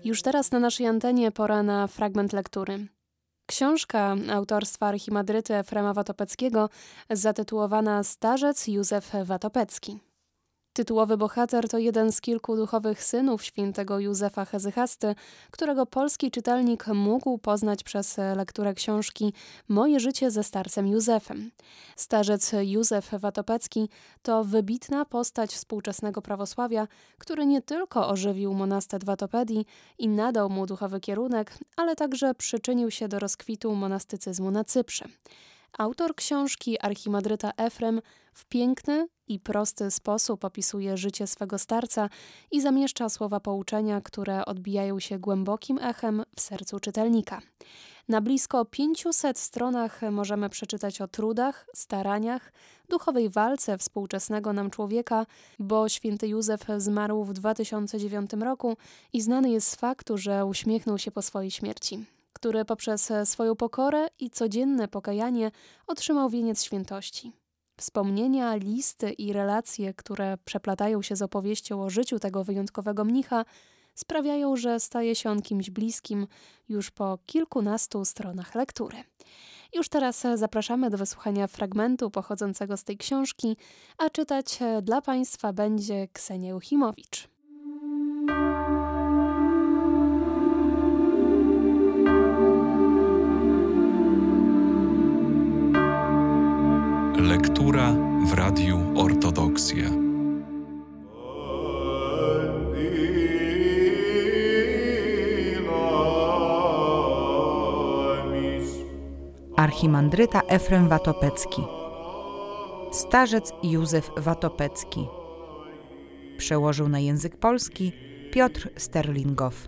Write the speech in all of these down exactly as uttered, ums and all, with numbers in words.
Już teraz na naszej antenie pora na fragment lektury. Książka autorstwa archimandryty Efrema Watopeckiego zatytułowana Starzec Józef Watopecki. Tytułowy bohater to jeden z kilku duchowych synów świętego Józefa Hezychasty, którego polski czytelnik mógł poznać przez lekturę książki Moje życie ze starcem Józefem. Starzec Józef Watopecki to wybitna postać współczesnego prawosławia, który nie tylko ożywił monastet Watopedii i nadał mu duchowy kierunek, ale także przyczynił się do rozkwitu monastycyzmu na Cyprze. Autor książki archimandryta Efrem w piękny i prosty sposób opisuje życie swego starca i zamieszcza słowa pouczenia, które odbijają się głębokim echem w sercu czytelnika. Na blisko pięciuset stronach możemy przeczytać o trudach, staraniach, duchowej walce współczesnego nam człowieka, bo święty Józef zmarł w dwa tysiące dziewiątym roku i znany jest z faktu, że uśmiechnął się po swojej śmierci, który poprzez swoją pokorę i codzienne pokajanie otrzymał wieniec świętości. Wspomnienia, listy i relacje, które przeplatają się z opowieścią o życiu tego wyjątkowego mnicha, sprawiają, że staje się on kimś bliskim już po kilkunastu stronach lektury. Już teraz zapraszamy do wysłuchania fragmentu pochodzącego z tej książki, a czytać dla Państwa będzie Ksenia Juchimowicz. Lektura w Radiu Ortodoksja. Archimandryta Efrem Watopecki. Starzec Józef Watopecki. Przełożył na język polski Piotr Sterlingow.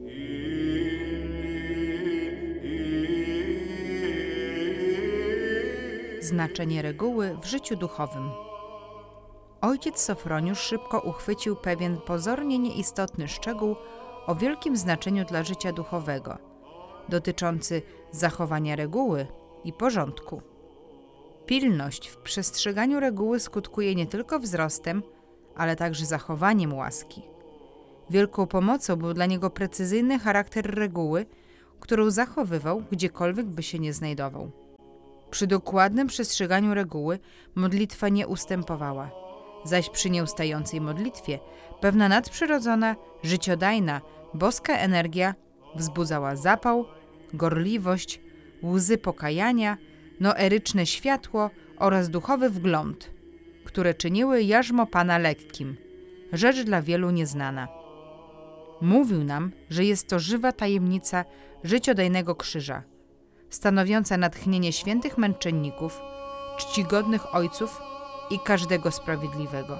Znaczenie reguły w życiu duchowym. Ojciec Sofroniusz szybko uchwycił pewien pozornie nieistotny szczegół o wielkim znaczeniu dla życia duchowego, dotyczący zachowania reguły i porządku. Pilność w przestrzeganiu reguły skutkuje nie tylko wzrostem, ale także zachowaniem łaski. Wielką pomocą był dla niego precyzyjny charakter reguły, którą zachowywał, gdziekolwiek by się nie znajdował. Przy dokładnym przestrzeganiu reguły modlitwa nie ustępowała, zaś przy nieustającej modlitwie pewna nadprzyrodzona, życiodajna, boska energia wzbudzała zapał, gorliwość, łzy pokajania, noeryczne światło oraz duchowy wgląd, które czyniły jarzmo Pana lekkim, rzecz dla wielu nieznana. Mówił nam, że jest to żywa tajemnica życiodajnego krzyża, stanowiąca natchnienie świętych męczenników, czcigodnych ojców i każdego sprawiedliwego.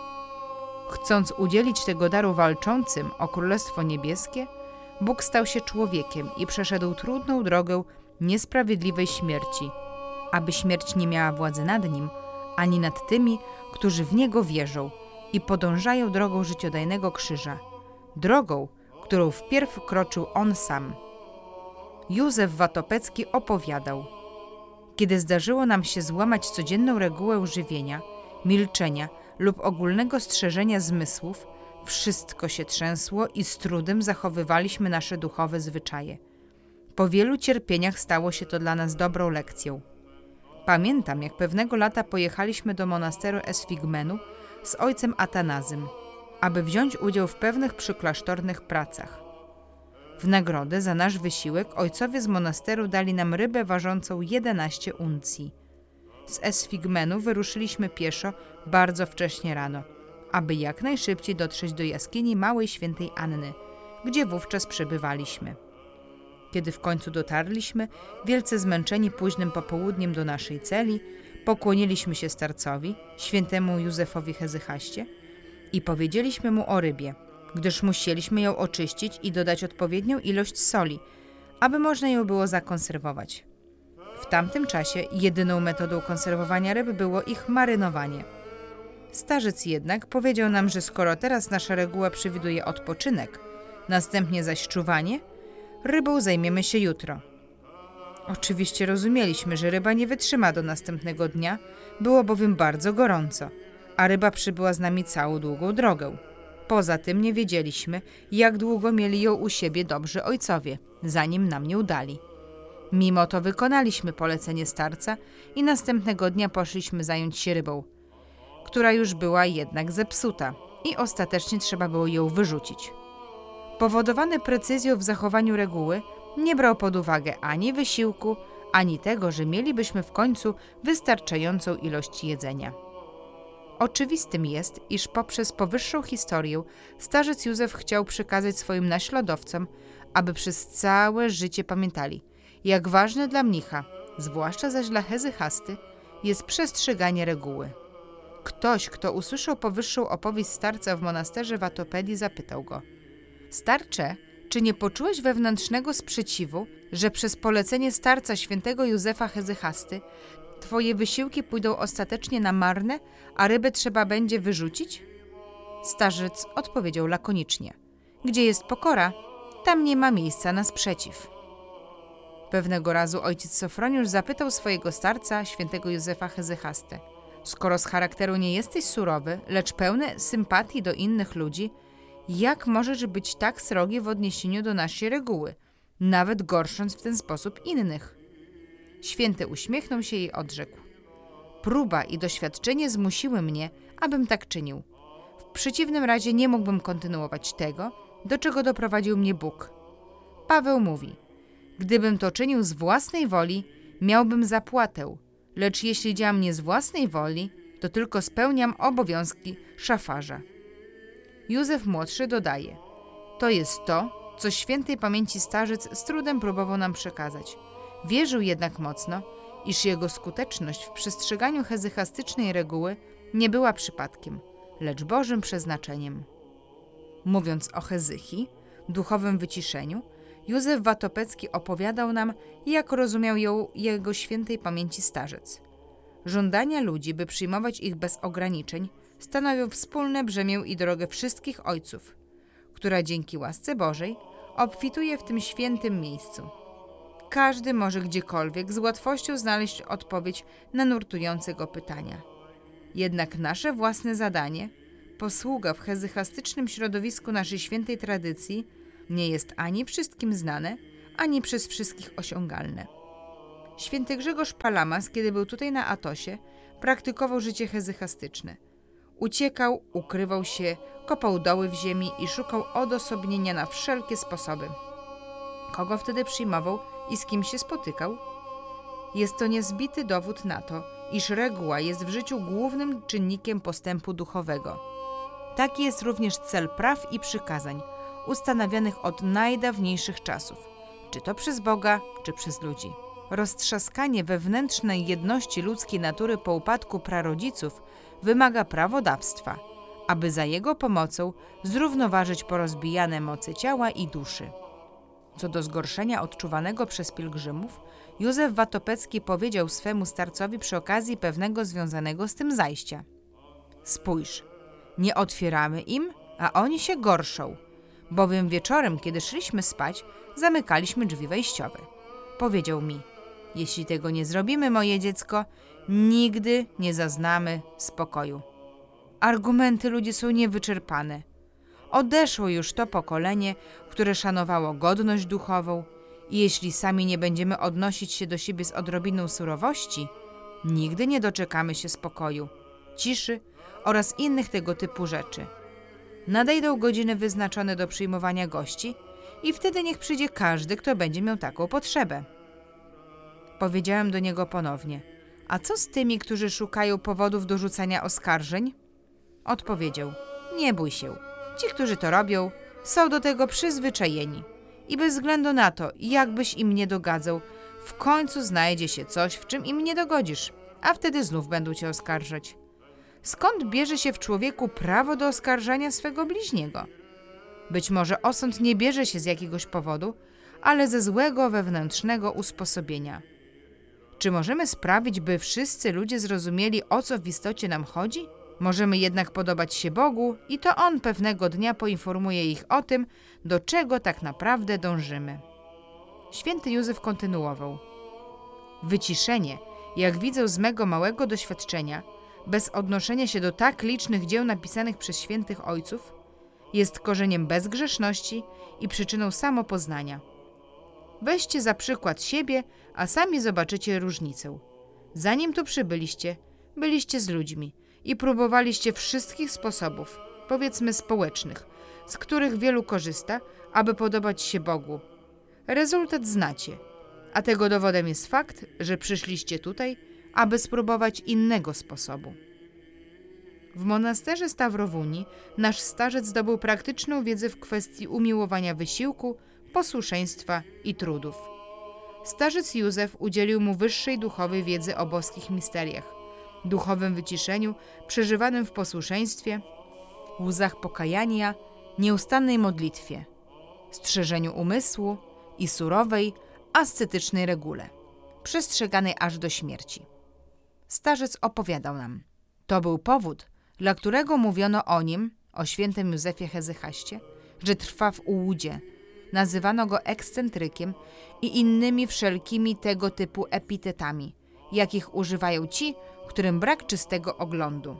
Chcąc udzielić tego daru walczącym o Królestwo Niebieskie, Bóg stał się człowiekiem i przeszedł trudną drogę niesprawiedliwej śmierci, aby śmierć nie miała władzy nad nim, ani nad tymi, którzy w Niego wierzą i podążają drogą życiodajnego krzyża, drogą, którą wpierw kroczył On sam. Józef Watopecki opowiadał: kiedy zdarzyło nam się złamać codzienną regułę żywienia, milczenia lub ogólnego strzeżenia zmysłów, wszystko się trzęsło i z trudem zachowywaliśmy nasze duchowe zwyczaje. Po wielu cierpieniach stało się to dla nas dobrą lekcją. Pamiętam, jak pewnego lata pojechaliśmy do monasteru Esfigmenu z ojcem Atanazym, aby wziąć udział w pewnych przyklasztornych pracach. W nagrodę za nasz wysiłek ojcowie z monasteru dali nam rybę ważącą jedenaście uncji. Z Esfigmenu wyruszyliśmy pieszo bardzo wcześnie rano, aby jak najszybciej dotrzeć do jaskini Małej Świętej Anny, gdzie wówczas przebywaliśmy. Kiedy w końcu dotarliśmy, wielce zmęczeni późnym popołudniem do naszej celi, pokłoniliśmy się starcowi, świętemu Józefowi Hezychaście, i powiedzieliśmy mu o rybie, gdyż musieliśmy ją oczyścić i dodać odpowiednią ilość soli, aby można ją było zakonserwować. W tamtym czasie jedyną metodą konserwowania ryb było ich marynowanie. Starzec jednak powiedział nam, że skoro teraz nasza reguła przewiduje odpoczynek, następnie zaś czuwanie, rybą zajmiemy się jutro. Oczywiście rozumieliśmy, że ryba nie wytrzyma do następnego dnia, było bowiem bardzo gorąco, a ryba przybyła z nami całą długą drogę. Poza tym nie wiedzieliśmy, jak długo mieli ją u siebie dobrzy ojcowie, zanim nam nie udali. Mimo to wykonaliśmy polecenie starca i następnego dnia poszliśmy zająć się rybą, która już była jednak zepsuta i ostatecznie trzeba było ją wyrzucić. Powodowany precyzją w zachowaniu reguły, nie brał pod uwagę ani wysiłku, ani tego, że mielibyśmy w końcu wystarczającą ilość jedzenia. Oczywistym jest, iż poprzez powyższą historię starzec Józef chciał przekazać swoim naśladowcom, aby przez całe życie pamiętali, jak ważne dla mnicha, zwłaszcza zaś dla hezychasty, jest przestrzeganie reguły. Ktoś, kto usłyszał powyższą opowieść starca w monasterze w Watopedii, zapytał go: Starcze, czy nie poczułeś wewnętrznego sprzeciwu, że przez polecenie starca świętego Józefa Hezychasty twoje wysiłki pójdą ostatecznie na marne, a rybę trzeba będzie wyrzucić? Starzec odpowiedział lakonicznie: Gdzie jest pokora, tam nie ma miejsca na sprzeciw. Pewnego razu ojciec Sofroniusz zapytał swojego starca, świętego Józefa Hezychastę: Skoro z charakteru nie jesteś surowy, lecz pełny sympatii do innych ludzi, jak możesz być tak srogi w odniesieniu do naszej reguły, nawet gorsząc w ten sposób innych? Święty uśmiechnął się i odrzekł: Próba i doświadczenie zmusiły mnie, abym tak czynił. W przeciwnym razie nie mógłbym kontynuować tego, do czego doprowadził mnie Bóg. Paweł mówi: Gdybym to czynił z własnej woli, miałbym zapłatę, lecz jeśli działam nie z własnej woli, to tylko spełniam obowiązki szafarza. Józef Młodszy dodaje: To jest to, co świętej pamięci starzec z trudem próbował nam przekazać. Wierzył jednak mocno, iż jego skuteczność w przestrzeganiu hezychastycznej reguły nie była przypadkiem, lecz Bożym przeznaczeniem. Mówiąc o hezychii, duchowym wyciszeniu, Józef Watopecki opowiadał nam, jak rozumiał ją jego świętej pamięci starzec. Żądania ludzi, by przyjmować ich bez ograniczeń, stanowią wspólne brzemię i drogę wszystkich ojców, która dzięki łasce Bożej obfituje w tym świętym miejscu. Każdy może gdziekolwiek z łatwością znaleźć odpowiedź na nurtujące go pytania. Jednak nasze własne zadanie, posługa w hezychastycznym środowisku naszej świętej tradycji, nie jest ani wszystkim znane, ani przez wszystkich osiągalne. Święty Grzegorz Palamas, kiedy był tutaj na Atosie, praktykował życie hezychastyczne. Uciekał, ukrywał się, kopał doły w ziemi i szukał odosobnienia na wszelkie sposoby. Kogo wtedy przyjmował i z kim się spotykał? Jest to niezbity dowód na to, iż reguła jest w życiu głównym czynnikiem postępu duchowego. Taki jest również cel praw i przykazań, ustanawianych od najdawniejszych czasów, czy to przez Boga, czy przez ludzi. Roztrzaskanie wewnętrznej jedności ludzkiej natury po upadku prarodziców wymaga prawodawstwa, aby za jego pomocą zrównoważyć porozbijane moce ciała i duszy. Co do zgorszenia odczuwanego przez pielgrzymów, Józef Watopecki powiedział swemu starcowi przy okazji pewnego związanego z tym zajścia: Spójrz, nie otwieramy im, a oni się gorszą, bowiem wieczorem, kiedy szliśmy spać, zamykaliśmy drzwi wejściowe. Powiedział mi: Jeśli tego nie zrobimy, moje dziecko, nigdy nie zaznamy spokoju. Argumenty ludzi są niewyczerpane. Odeszło już to pokolenie, które szanowało godność duchową, i jeśli sami nie będziemy odnosić się do siebie z odrobiną surowości, nigdy nie doczekamy się spokoju, ciszy oraz innych tego typu rzeczy. Nadejdą godziny wyznaczone do przyjmowania gości i wtedy niech przyjdzie każdy, kto będzie miał taką potrzebę. Powiedziałem do niego ponownie: A co z tymi, którzy szukają powodów do rzucania oskarżeń? Odpowiedział: Nie bój się. Ci, którzy to robią, są do tego przyzwyczajeni i bez względu na to, jakbyś im nie dogadzał, w końcu znajdzie się coś, w czym im nie dogodzisz, a wtedy znów będą cię oskarżać. Skąd bierze się w człowieku prawo do oskarżania swego bliźniego? Być może osąd nie bierze się z jakiegoś powodu, ale ze złego wewnętrznego usposobienia. Czy możemy sprawić, by wszyscy ludzie zrozumieli, o co w istocie nam chodzi? Możemy jednak podobać się Bogu i to On pewnego dnia poinformuje ich o tym, do czego tak naprawdę dążymy. Święty Józef kontynuował: Wyciszenie, jak widzę z mego małego doświadczenia, bez odnoszenia się do tak licznych dzieł napisanych przez świętych ojców, Jest korzeniem bezgrzeszności i przyczyną samopoznania. Weźcie za przykład siebie, a sami zobaczycie różnicę. Zanim tu przybyliście, byliście z ludźmi i próbowaliście wszystkich sposobów, powiedzmy społecznych, z których wielu korzysta, aby podobać się Bogu. Rezultat znacie, a tego dowodem jest fakt, że przyszliście tutaj, aby spróbować innego sposobu. W monasterze Stawrowuni nasz starzec zdobył praktyczną wiedzę w kwestii umiłowania wysiłku, posłuszeństwa i trudów. Starzec Józef udzielił mu wyższej duchowej wiedzy o boskich misteriach, duchowym wyciszeniu, przeżywanym w posłuszeństwie, łzach pokajania, nieustannej modlitwie, strzeżeniu umysłu i surowej, ascetycznej regule, przestrzeganej aż do śmierci. Starzec opowiadał nam: to był powód, dla którego mówiono o nim, o świętym Józefie Hezychaście, że trwa w ułudzie. Nazywano go ekscentrykiem i innymi wszelkimi tego typu epitetami, jakich używają ci, którym brak czystego oglądu.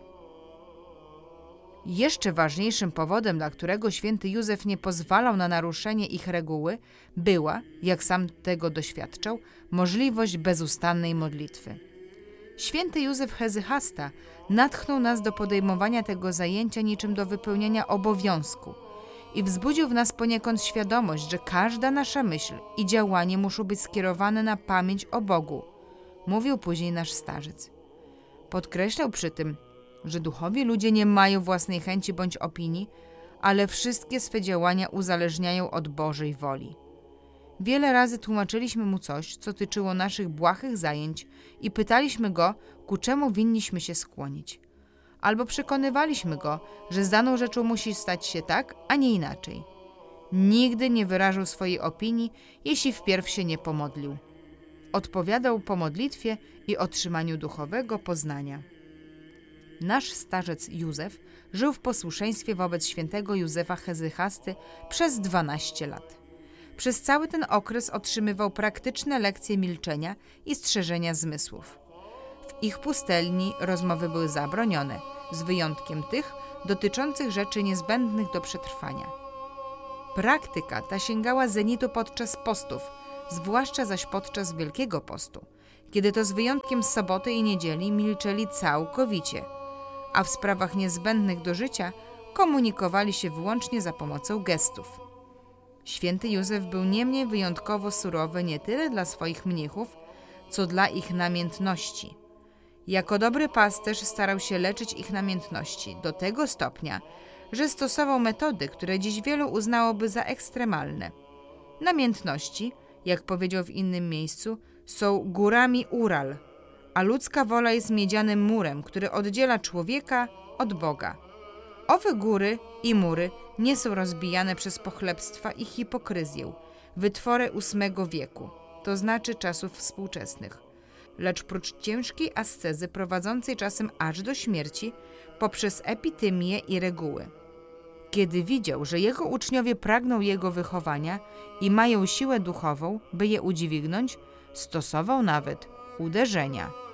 Jeszcze ważniejszym powodem, dla którego święty Józef nie pozwalał na naruszenie ich reguły, była, jak sam tego doświadczał, możliwość bezustannej modlitwy. Święty Józef Hezychasta natchnął nas do podejmowania tego zajęcia niczym do wypełniania obowiązku i wzbudził w nas poniekąd świadomość, że każda nasza myśl i działanie muszą być skierowane na pamięć o Bogu, mówił później nasz starzec. Podkreślał przy tym, że duchowi ludzie nie mają własnej chęci bądź opinii, ale wszystkie swe działania uzależniają od Bożej woli. Wiele razy tłumaczyliśmy mu coś, co tyczyło naszych błahych zajęć i pytaliśmy go, ku czemu winniśmy się skłonić. Albo przekonywaliśmy go, że z daną rzeczą musi stać się tak, a nie inaczej. Nigdy nie wyrażył swojej opinii, jeśli wpierw się nie pomodlił. Odpowiadał po modlitwie i otrzymaniu duchowego poznania. Nasz starzec Józef żył w posłuszeństwie wobec świętego Józefa Hezychasty przez dwanaście lat. Przez cały ten okres otrzymywał praktyczne lekcje milczenia i strzeżenia zmysłów. W ich pustelni rozmowy były zabronione, z wyjątkiem tych dotyczących rzeczy niezbędnych do przetrwania. Praktyka ta sięgała zenitu podczas postów, zwłaszcza zaś podczas Wielkiego Postu, kiedy to z wyjątkiem soboty i niedzieli milczeli całkowicie, a w sprawach niezbędnych do życia komunikowali się wyłącznie za pomocą gestów. Święty Józef był niemniej wyjątkowo surowy nie tyle dla swoich mnichów, co dla ich namiętności. Jako dobry pasterz starał się leczyć ich namiętności do tego stopnia, że stosował metody, które dziś wielu uznałoby za ekstremalne. Namiętności, jak powiedział w innym miejscu, są górami Ural, a ludzka wola jest miedzianym murem, który oddziela człowieka od Boga. Owe góry i mury nie są rozbijane przez pochlebstwa i hipokryzję, wytwory ósmego wieku, to znaczy czasów współczesnych, lecz prócz ciężkiej ascezy prowadzącej czasem aż do śmierci poprzez epitymię i reguły. Kiedy widział, że jego uczniowie pragną jego wychowania i mają siłę duchową, by je udźwignąć, stosował nawet uderzenia.